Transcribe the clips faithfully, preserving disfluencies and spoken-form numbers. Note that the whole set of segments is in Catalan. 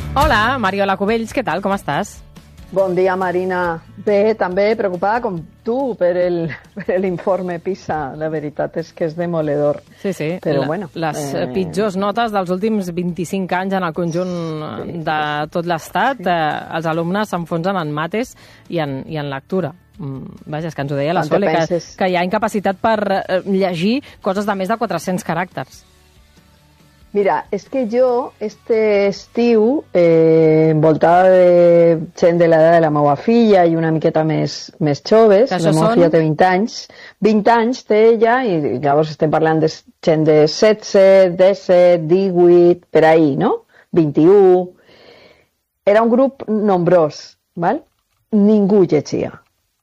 Hola, Mariola Cubells, què tal? Com estàs? Bon dia, Marina. Bé, també preocupada com tu per el, per l'informe PISA. La veritat és que és demoledor. Sí, sí. Però, la, bueno, les eh... pitjors notes dels últims vint-i-cinc anys en el conjunt sí, de tot l'Estat. Sí. Eh, els alumnes s'enfonsen en mates i en, i en lectura. Mm, vaja, és que ens ho deia la Sole, que, que hi ha incapacitat per eh, llegir coses de més de quatre-cents caràcters. Mira, és que jo, este estiu, eh, envoltada de gent de l'edat de la meva filla i una miqueta més, més joves, la meva són... filla té vint anys, vint anys té ella, i llavors estem parlant de gent de setze, disset, divuit, per ahí, no? vint-i-u. Era un grup nombrós, val? Ningú llegia.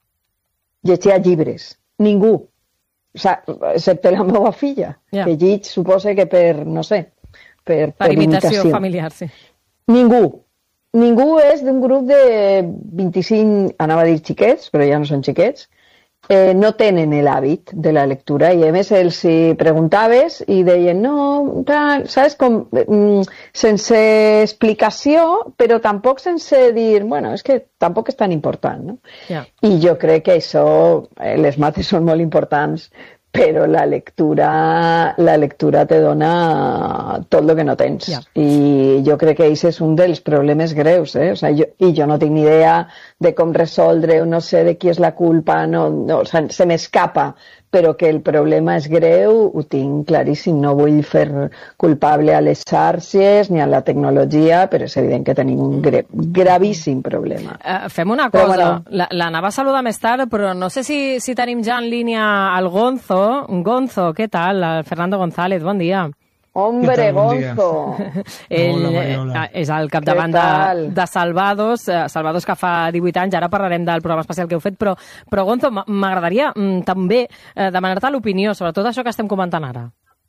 Llegia llibres. Ningú. O sigui, excepte la meva filla, yeah. que llig suposa que per, no sé, per, per, per imitació, imitació familiar, sí. Ningú. Ningú és d'un grup de vint-i-cinc, anava a dir xiquets, però ja no són xiquets, eh, no tenen l'hàbit de la lectura i a més els hi preguntaves i deien no, tal, saps com mm, sense explicació però tampoc sense dir bueno, és que tampoc és tan important, no? Yeah. I jo crec que això, eh, les mates són molt importants però la lectura la lectura te dona tot el que no tens. Yeah. I jo crec que aquest és un dels problemes greus, eh? O sigui, jo, i jo no tinc ni idea de com resoldre, no sé de qui és la culpa, no, no, o sigui, se m'escapa, però que el problema és greu, ho tinc claríssim, no vull fer culpable a les xarxes ni a la tecnologia, però és evident que tenim un gra gravíssim problema. Uh, fem una cosa, bueno, l'anava a saludar més tard, però no sé si, si tenim ja en línia el Gonzo. Gonzo, què tal? El Fernando González, bon dia. Hombre, Gonzo! Ell Hola, és el capdavant de, de Salvados, eh, Salvados que fa divuit anys, ara parlarem del programa especial que heu fet, però, però Gonzo, m'agradaria mm, també eh, demanar-te l'opinió sobre tot això que estem comentant ara.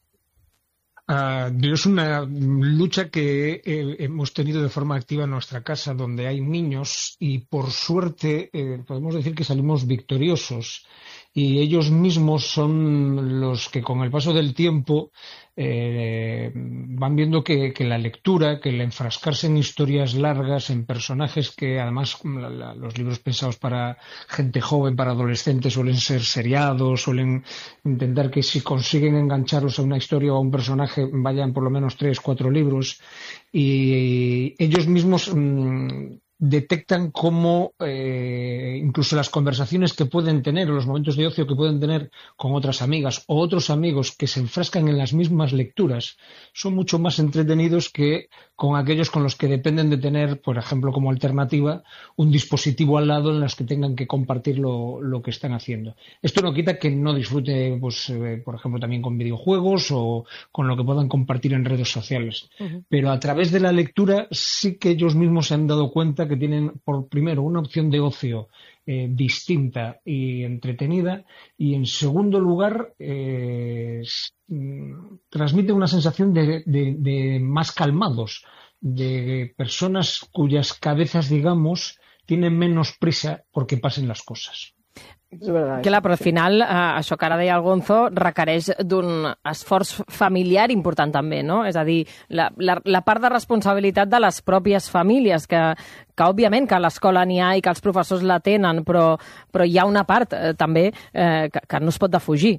Uh, es una lucha que eh, hemos tenido de forma activa en nuestra casa, donde hay niños y por suerte eh, podemos decir que salimos victoriosos. Y ellos mismos son los que con el paso del tiempo eh, van viendo que, que la lectura, que el enfrascarse en historias largas, en personajes que además la, la, los libros pensados para gente joven, para adolescentes, suelen ser seriados, suelen intentar que si consiguen engancharos a una historia o a un personaje vayan por lo menos tres, cuatro libros y ellos mismos mmm, detectan cómo eh, incluso las conversaciones que pueden tener o los momentos de ocio que pueden tener con otras amigas o otros amigos que se enfrascan en las mismas lecturas son mucho más entretenidos que con aquellos con los que dependen de tener, por ejemplo, como alternativa, un dispositivo al lado en los que tengan que compartir lo, lo que están haciendo. Esto no quita que no disfrute, pues, eh, por ejemplo, también con videojuegos o con lo que puedan compartir en redes sociales. Uh-huh. Pero a través de la lectura sí que ellos mismos se han dado cuenta que tienen, por primero, una opción de ocio eh, distinta y entretenida y, en segundo lugar, eh, transmite una sensación de, de, de más calmados, de personas cuyas cabezas, digamos, tienen menos prisa porque pasen las cosas. Clar, però al final, eh, això que ara deia el Gonzo, requereix d'un esforç familiar important també, no? És a dir, la, la, la part de responsabilitat de les pròpies famílies, que, que òbviament que a l'escola n'hi ha i que els professors la tenen, però, però hi ha una part eh, també eh, que, que no es pot defugir.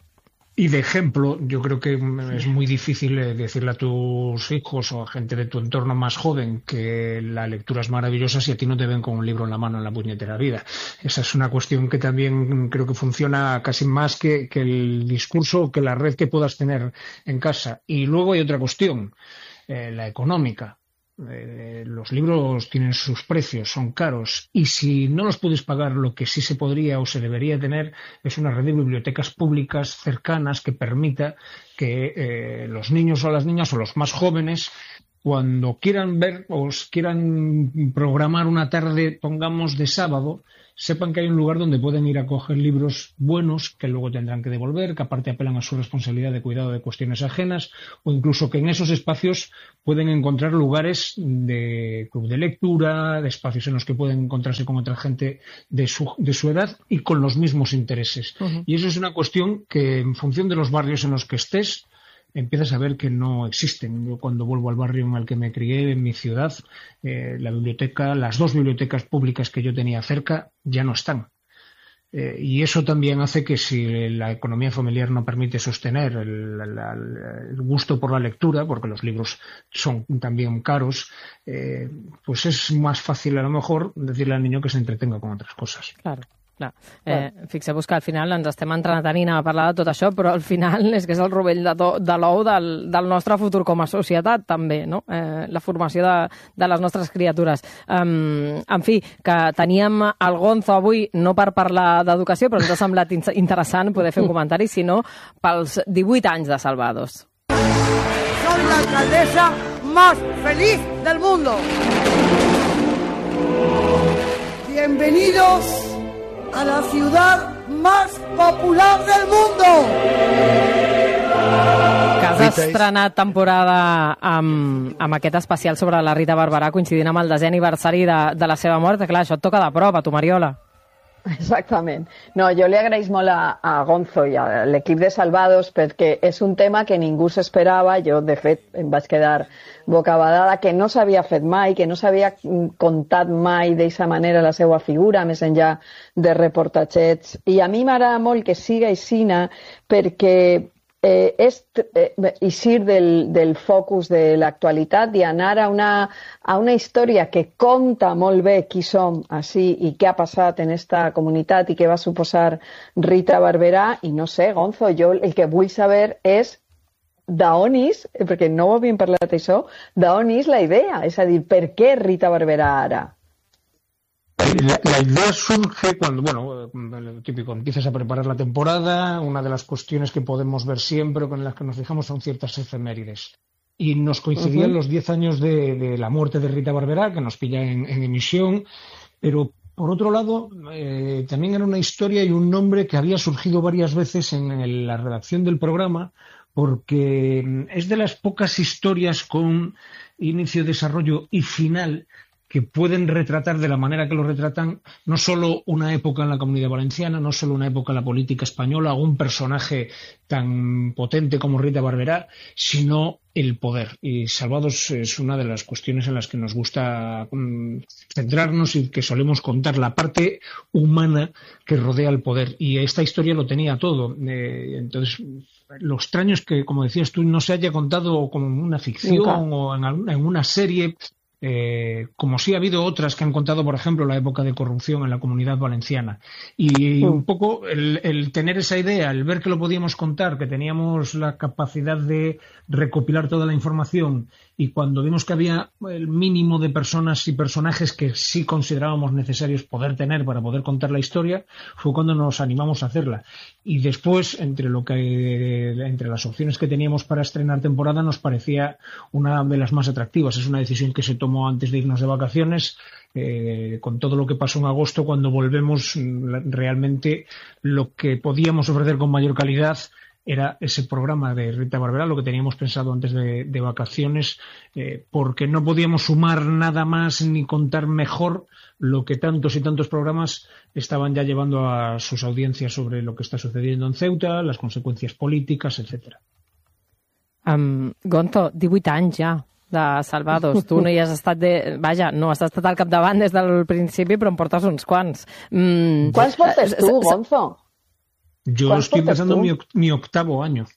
Y de ejemplo, yo creo que es muy difícil decirle a tus hijos o a gente de tu entorno más joven que la lectura es maravillosa si a ti no te ven con un libro en la mano en la puñetera vida. Esa es una cuestión que también creo que funciona casi más que, que el discurso o que la red que puedas tener en casa. Y luego hay otra cuestión, eh, la económica. Eh, los libros tienen sus precios, son caros y si no los puedes pagar, lo que sí se podría o se debería tener es una red de bibliotecas públicas cercanas que permita que eh, los niños o las niñas o los más jóvenes, cuando quieran ver o quieran programar una tarde, pongamos de sábado, sepan que hay un lugar donde pueden ir a coger libros buenos que luego tendrán que devolver, que aparte apelan a su responsabilidad de cuidado de cuestiones ajenas, o incluso que en esos espacios pueden encontrar lugares de club de lectura, de espacios en los que pueden encontrarse con otra gente de su, de su edad y con los mismos intereses. Uh-huh. Y eso es una cuestión que, en función de los barrios en los que estés, empiezas a ver que no existen. Yo cuando vuelvo al barrio en el que me crié, en mi ciudad, eh, la biblioteca, las dos bibliotecas públicas que yo tenía cerca ya no están. Eh, y eso también hace que si la economía familiar no permite sostener el, el, el gusto por la lectura, porque los libros son también caros, eh, pues es más fácil a lo mejor decirle al niño que se entretenga con otras cosas. Claro. Clar. Eh, fixeu-vos que al final ens estem entretenint a parlar de tot això, però al final és que és el rovell de, to, de l'ou del, del nostre futur com a societat, també, no? Eh, la formació de, de les nostres criatures. Um, en fi, que teníem el Gonzo avui no per parlar d'educació, però ens ha semblat interessant poder fer un comentari, sinó pels divuit anys de Salvados. Soy la alcaldesa más feliz del mundo. Bienvenidos a la ciudad más popular del mundo. Que has estrenat temporada amb, amb aquest especial sobre la Rita Barberà coincidint amb el desè aniversari de, de la seva mort. Clar, això et toca de prop, a tu, Mariola. Exactament. No, jo li agraeix molt a, a Gonzo i a l'equip de Salvados perquè és un tema que ningú s'esperava. Jo, de fet, em vaig quedar bocabadada, que no s'havia fet mai, que no s'havia contat mai d'eixa manera la seva figura, més enllà de reportatgets. I a mi m'agrada molt que siga aixina perquè eh, és eh, eixir del, del focus de l'actualitat i anar a una, a una història que conta molt bé qui som així i què ha passat en esta comunitat i què va suposar Rita Barberà. I no sé, Gonzo, jo el que vull saber és d'on és, perquè no ho havíem parlat això, d'on és la idea? És a dir, per què Rita Barberà ara? La, la idea surge cuando, bueno, lo típico, empiezas a preparar la temporada, una de las cuestiones que podemos ver siempre o con las que nos fijamos son ciertas efemérides. Y nos coincidían uh-huh. los diez años de, de la muerte de Rita Barberá, que nos pilla en, en emisión, pero por otro lado, eh, también era una historia y un nombre que había surgido varias veces en, en la redacción del programa, porque es de las pocas historias con inicio, desarrollo y final que pueden retratar de la manera que lo retratan no solo una época en la Comunidad Valenciana, no solo una época en la política española o un personaje tan potente como Rita Barberá, sino el poder. Y Salvados es una de las cuestiones en las que nos gusta um, centrarnos y que solemos contar la parte humana que rodea el poder. Y esta historia lo tenía todo. Eh, entonces, lo extraño es que, como decías tú, no se haya contado como una ficción Nunca. o en, en una serie. Eh, como sí ha habido otras que han contado, por ejemplo, la época de corrupción en la Comunidad Valenciana. Y mm. un poco el, el tener esa idea, el ver que lo podíamos contar, que teníamos la capacidad de recopilar toda la información, y cuando vimos que había el mínimo de personas y personajes que sí considerábamos necesarios poder tener para poder contar la historia, fue cuando nos animamos a hacerla. Y después, entre lo que entre las opciones que teníamos para estrenar temporada, nos parecía una de las más atractivas. Es una decisión que se tomó antes de irnos de vacaciones, eh, con todo lo que pasó en agosto. Cuando volvemos, realmente lo que podíamos ofrecer con mayor calidad era ese programa de Rita Barberá, lo que teníamos pensado antes de, de vacaciones, eh, porque no podíamos sumar nada más ni contar mejor lo que tantos y tantos programas estaban ya llevando a sus audiencias sobre lo que está sucediendo en Ceuta, las consecuencias políticas, etcétera. Um, Gonzo, divuit anys ja de Salvados. Tu no hi has estat de... Vaja, no has estat al capdavant des del principi, però en portes uns quants. Mm. Quants portes tu, Gonzo? Yo estoy empezando mi, mi octavo año.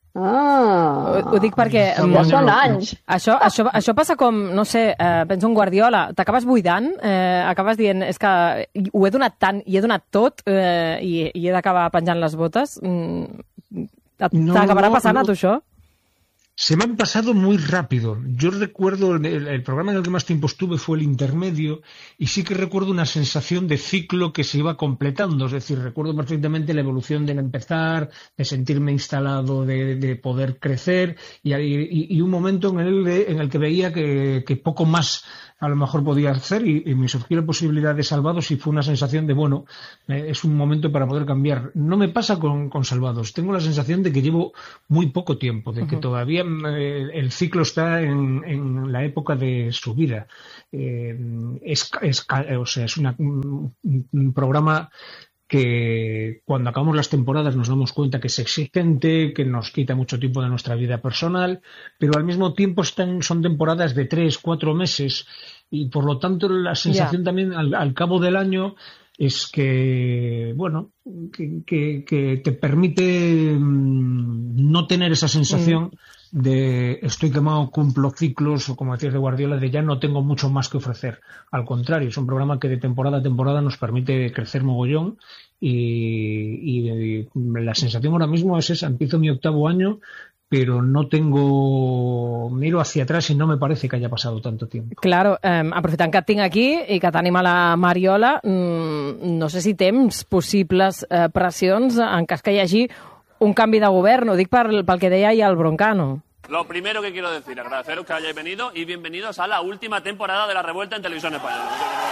Ah, ho, ho dic perquè... Ja són anys. Això, això, això passa com, no sé, eh, penso en Guardiola, t'acabes buidant, eh, acabes dient, és que ho he donat tant i he donat tot eh, i, i he d'acabar penjant les botes. Mm, T'acabarà no, passant no. a tu això? Se me han pasado muy rápido. Yo recuerdo, el, el programa en el que más tiempo estuve fue el intermedio, y sí que recuerdo una sensación de ciclo que se iba completando. Es decir, recuerdo perfectamente la evolución del empezar, de sentirme instalado, de, de poder crecer, y, y, y un momento en el, en el que veía que, que poco más a lo mejor podía hacer, y, y me surgió la posibilidad de Salvados, y fue una sensación de, bueno, eh, es un momento para poder cambiar. No me pasa con, con Salvados. Tengo la sensación de que llevo muy poco tiempo, de que uh-huh. todavía eh, el ciclo está en, en la época de su vida. Eh, es, es, o sea, es una, un, un programa que cuando acabamos las temporadas nos damos cuenta que es exigente, que nos quita mucho tiempo de nuestra vida personal, pero al mismo tiempo están, son temporadas de tres, cuatro meses y por lo tanto la sensación yeah. también al, al cabo del año es que, bueno, que, que, que te permite mmm, no tener esa sensación mm. de estoy quemado, cumplo ciclos, o como decías de Guardiola, de ya no tengo mucho más que ofrecer. Al contrario, es un programa que de temporada a temporada nos permite crecer mogollón y, y, y la sensación ahora mismo es esa. Empiezo mi octavo año, pero no tengo... Miro hacia atrás y no me parece que haya pasado tanto tiempo. Claro, eh, aprofitant que et tinc aquí i que tenim a la Mariola, mmm, no sé si tens possibles eh, pressions en cas que hi hagi un canvi de govern, ho dic pel, pel que deia ahir el Broncano. Lo primero que quiero decir, agradeceros que hayáis venido y bienvenidos a la última temporada de La Revuelta en Televisión Española.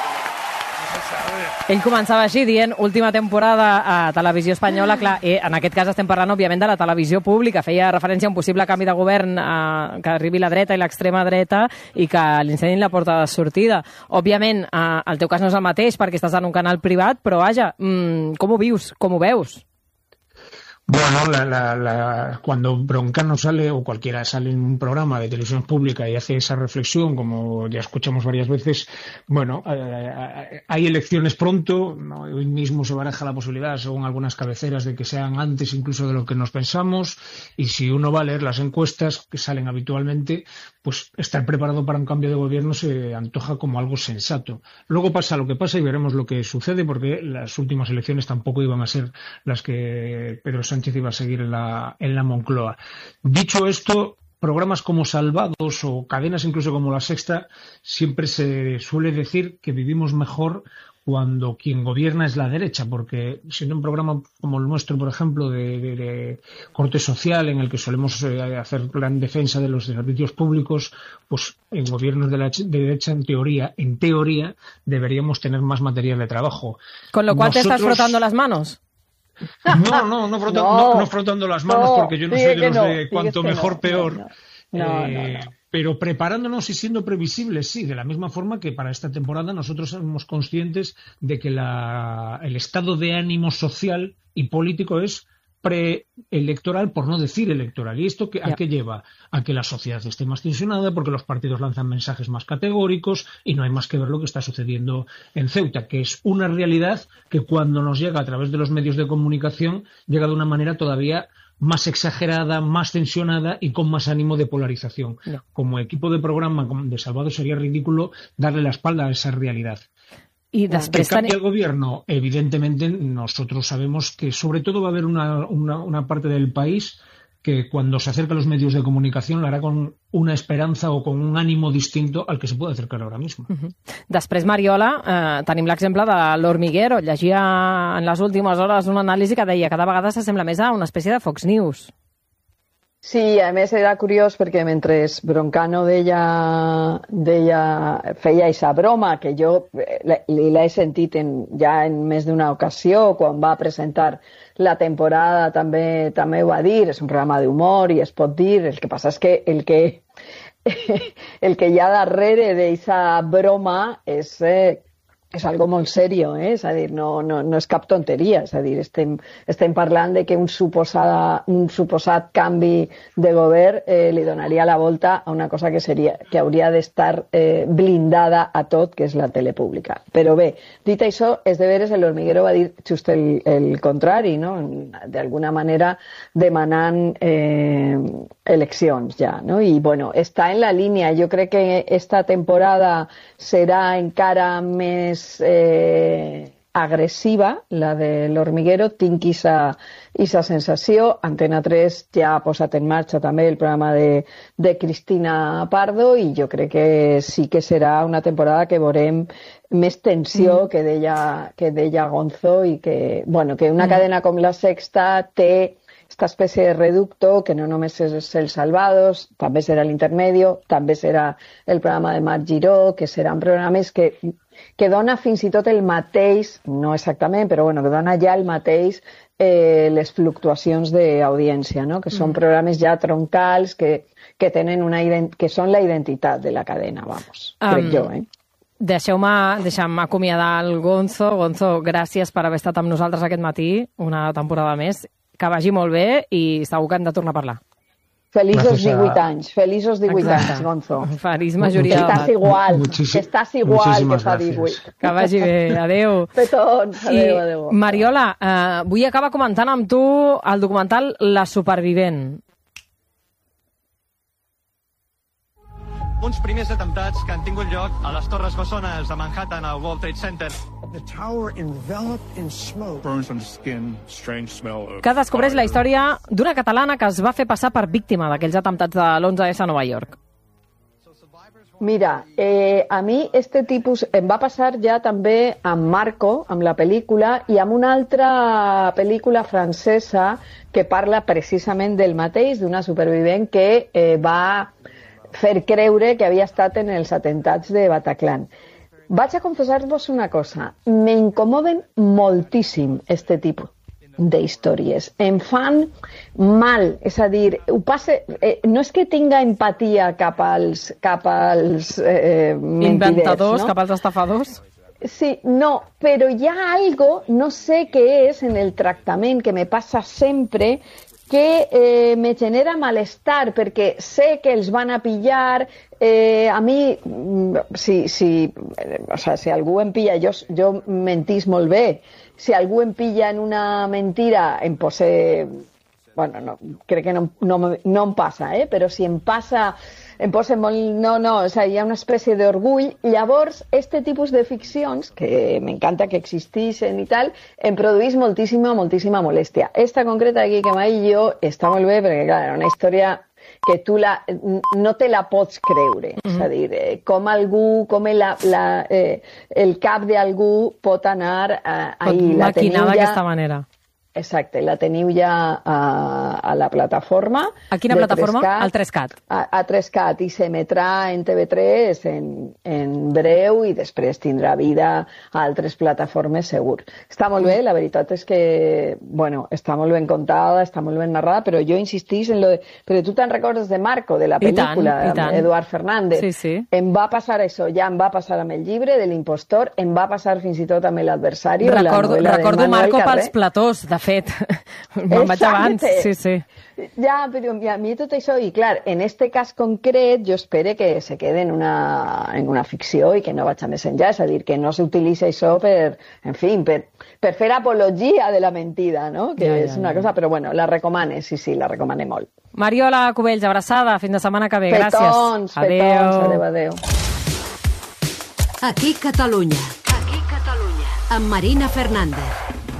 Ell començava així dient última temporada a Televisió Espanyola. Clar, eh, en aquest cas estem parlant òbviament de la televisió pública. Feia referència a un possible canvi de govern eh, que arribi la dreta i l'extrema dreta i que l'ensenyin la porta de sortida. Òbviament, eh, el teu cas no és el mateix perquè estàs en un canal privat, però vaja, mmm, com ho vius? Com ho veus? Bueno, la, la, la, cuando Broncano sale o cualquiera sale en un programa de televisión pública y hace esa reflexión, como ya escuchamos varias veces, bueno, eh, hay elecciones pronto, ¿no? Hoy mismo se baraja la posibilidad, según algunas cabeceras, de que sean antes incluso de lo que nos pensamos, y si uno va a leer las encuestas que salen habitualmente, pues estar preparado para un cambio de gobierno se antoja como algo sensato. Luego pasa lo que pasa y veremos lo que sucede, porque las últimas elecciones tampoco iban a ser las que Pedro Sánchez Sánchez iba a seguir en la, en la Moncloa. Dicho esto, programas como Salvados o cadenas incluso como La Sexta, siempre se suele decir que vivimos mejor cuando quien gobierna es la derecha, porque siendo un programa como el nuestro, por ejemplo, de, de, de corte social, en el que solemos eh, hacer gran defensa de los servicios públicos, pues en gobiernos de la de derecha, en teoría, en teoría, deberíamos tener más material de trabajo. Con lo cual Nosotros... te estás frotando las manos. No, no, no, frota, no, no, no frotando las manos, no, porque yo no soy de los no, de cuanto mejor no, peor. No, no, eh, no, no. Pero preparándonos y siendo previsibles, sí, de la misma forma que para esta temporada nosotros somos conscientes de que la, el estado de ánimo social y político es preelectoral, por no decir electoral. ¿Y esto que, a qué lleva? A que la sociedad esté más tensionada, porque los partidos lanzan mensajes más categóricos y no hay más que ver lo que está sucediendo en Ceuta, que es una realidad que cuando nos llega a través de los medios de comunicación llega de una manera todavía más exagerada, más tensionada y con más ánimo de polarización. No. Como equipo de programa de Salvador sería ridículo darle la espalda a esa realidad. Y que cambie el gobierno, evidentemente nosotros sabemos que sobre todo va a haber una, una, una parte del país que cuando se acerca a los medios de comunicación lo hará con una esperanza o con un ánimo distinto al que se puede acercar ahora mismo. Uh-huh. Després, Mariola, eh, tenim l'exemple de l'Hormiguero. Llegia en les últimes hores una anàlisi que deia cada vegada s'assembla més a una espècie de Fox News. Sí, a més era curiós perquè mentre Broncano deia, deia, feia aquesta broma, que jo l'he sentit en, ja en més d'una ocasió, quan va presentar la temporada també, també ho va dir, és un programa d'humor i es pot dir, el que passa és que el que, el que hi ha darrere d'aquesta broma és... Eh, és algo molt serio, eh? És a dir, no, no, no és cap tonteria, és a dir, estem, estem parlant de que un, suposada, un suposat canvi de govern eh, li donaria la volta a una cosa que, seria, que hauria d'estar eh, blindada a tot, que és la tele pública. Però bé, dit això, és de veres, l'Hormiguero va dir just el, el contrari, no? D'alguna manera demanant eh, eleccions ja, no? I bueno, està en la línia. Jo crec que esta temporada serà encara més Eh, agressiva, la de l'Hormiguero, tinc aquesta sensació. Antena tres ja ha posat en marxa també el programa de, de Cristina Pardo i jo crec que sí que serà una temporada que veurem més tensió mm. que, deia, que deia Gonzo i que, bueno, que una mm. cadena com La Sexta té esta espècie de reducto que no només és el Salvados, també serà l'Intermedio, també serà el programa de Marc Giró, que seran programes que que dona fins i tot el mateix, no exactament, però bueno, que dona ja el mateix eh, les fluctuacions d'audiència, no? Que són mm. programes ja troncals que, que tenen una que són la identitat de la cadena, vamos, um, crec jo, eh? Deixeu-me deixem acomiadar el Gonzo. Gonzo, gràcies per haver estat amb nosaltres aquest matí, una temporada més. Que vagi molt bé i segur que hem de tornar a parlar. Feliços divuit anys, feliços divuit anys, Gonzo. Feliç majoria d'edat. Estàs igual, Muchíssim, estàs igual que fa divuit. Que vagi bé, adeu. Petons, adeu, adeu. I, Mariola, eh, vull acabar comentant amb tu el documental La supervivent. Uns primers atemptats que han tingut lloc a les Torres Bessones de Manhattan al World Trade Center. The tower enveloped in smoke. Burns on skin, strange smell of Que descobreix la història d'una catalana que es va fer passar per víctima d'aquells atemptats de l'onze esse a Nova York. Mira, eh, a mi este tipus em va passar ja també amb Marco, amb la pel·lícula, i amb una altra pel·lícula francesa que parla precisament del mateix, d'una supervivent que eh, va fer creure que havia estat en els atemptats de Bataclan. Vaig a confessar-vos una cosa, m'incomoden moltíssim este tipus d'històries. Em fan mal, és a dir, ho passe, eh, no és que tinga empatia cap als, cap als eh, mentiders, inventadors, no? Cap als estafadors? Sí, no, però hi ha algo, no sé què és en el tractament que me passa sempre, que eh, me genera malestar perquè sé que els van a pillar, eh, a mi si, si, o sea, si algú em pilla, jo, jo mentís molt bé, si algú em pilla en una mentira em pose, bueno, no, crec que no, no, no em passa, eh? Però si em passa em posa molt... No, no, o sea, hi ha una espècie d'orgull. Llavors, este tipus de ficcions, que m'encanta que existeixen i tal, em produeix moltíssima, moltíssima molèstia. Esta concreta aquí que m'ha dit jo està molt bé perquè, clar, era una història que tu la, no te la pots creure. Mm-hmm. És a dir, eh, com algú, com el, la, eh, el cap d'algú pot anar eh, ahí. Pot maquinar d'aquesta manera. Exacte, la teniu ja a, a la plataforma. A quina plataforma? Al tres cat. A, a tres cat, i s'emetrà en T V tres en, en breu i després tindrà vida a altres plataformes segur. Està molt bé, la veritat és que, bueno, està molt ben contada, està molt ben narrada, però jo insistís en lo de... Però tu te'n recordes de Marco, de la pel·lícula, I tant, i tant. Eduard Fernández? Sí, sí. Em va passar això, ja em va passar amb el llibre de l'impostor, em va passar fins i tot amb l'adversari. Recordo, la recordo Marco Carré. Pels platós, de fet. Me'n vaig abans, sí, sí. Ja, però a mi tot això, i clar, en este cas concret, jo espero que se quede en una, en una ficció i que no vaig a més enllà, és a dir, que no s'utilitza això per, en fi, per, per fer apologia de la mentida, no? Que ja, ja, és una cosa, però bueno, la recomane, sí, sí, la recomane molt. Mariola Cubells, abraçada, fins la setmana que ve, petons, gràcies. Petons, adéu, adéu. Aquí Catalunya. Aquí Catalunya. Amb Marina Fernández.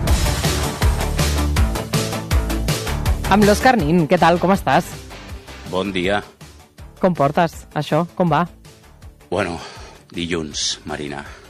Amb l'Òscar Nin, què tal, com estàs? Bon dia. Com portes això? Com va? Bueno, dilluns, Marina.